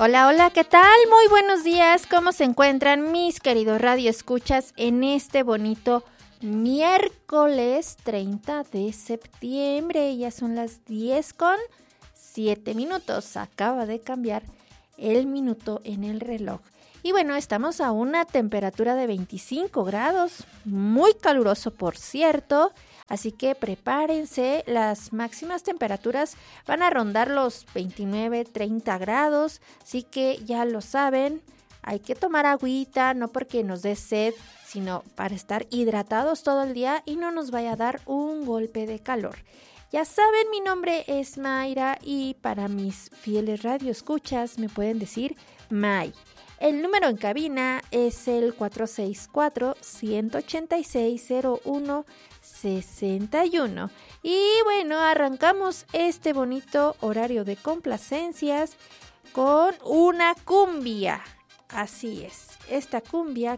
Hola, hola, ¿qué tal? Muy buenos días. ¿Cómo se encuentran mis queridos radioescuchas en este bonito miércoles 30 de septiembre? Ya son las 10:07. Acaba de cambiar el minuto en el reloj. Y bueno, estamos a una temperatura de 25 grados, muy caluroso por cierto. Así que prepárense, las máximas temperaturas van a rondar los 29, 30 grados, así que ya lo saben, hay que tomar agüita, no porque nos dé sed, sino para estar hidratados todo el día y no nos vaya a dar un golpe de calor. Ya saben, mi nombre es Mayra y para mis fieles radioescuchas me pueden decir May. El número en cabina es el 464-186-0161. Y bueno, arrancamos este bonito horario de complacencias con una cumbia. Así es, esta cumbia